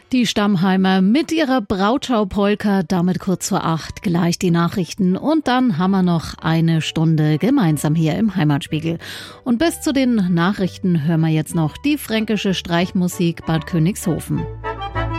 Die Stammheimer mit ihrer Brautschau-Polka, damit kurz vor 8, gleich die Nachrichten und dann haben wir noch eine Stunde gemeinsam hier im Heimatspiegel. Und bis zu den Nachrichten hören wir jetzt noch die fränkische Streichmusik Bad Königshofen.